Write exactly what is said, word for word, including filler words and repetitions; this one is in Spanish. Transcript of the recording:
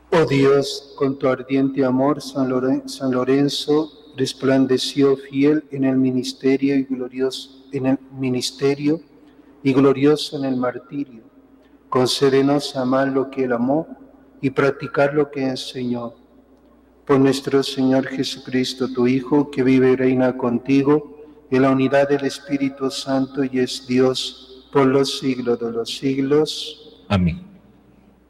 Oh Dios, con tu ardiente amor, San Loren- San Lorenzo resplandeció fiel en el ministerio y glorioso en el ministerio y glorioso en el martirio. Concédenos amar lo que él amó y practicar lo que enseñó. Por nuestro Señor Jesucristo, tu Hijo, que vive y reina contigo en la unidad del Espíritu Santo y es Dios por los siglos de los siglos. Amén.